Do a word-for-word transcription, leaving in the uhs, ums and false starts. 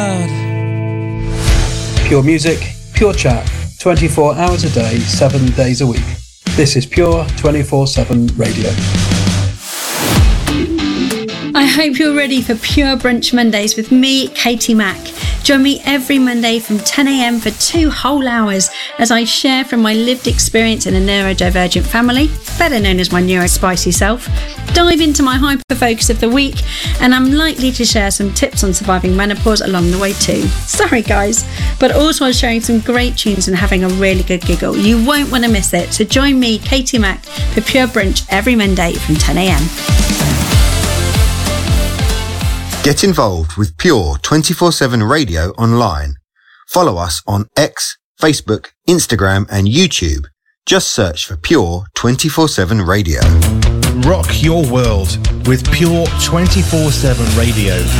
Pure music, pure chat, twenty-four hours a day, seven days a week. This is Pure twenty-four seven Radio. I hope you're ready for Pure Brunch Mondays with me, Katie Mack. Join me every Monday from ten a.m. for two whole hours as I share from my lived experience in a neurodivergent family, better known as my neurospicy self, dive into my hyper-focus of the week, and I'm likely to share some tips on surviving menopause along the way too. Sorry guys, but also I'm sharing some great tunes and having a really good giggle. You won't want to miss it, so join me, Katie Mack, for Pure Brunch every Monday from ten a.m. Get involved with Pure twenty-four seven Radio online. Follow us on X, Facebook, Instagram and YouTube. Just search for Pure twenty-four seven Radio. Rock your world with Pure twenty-four seven Radio.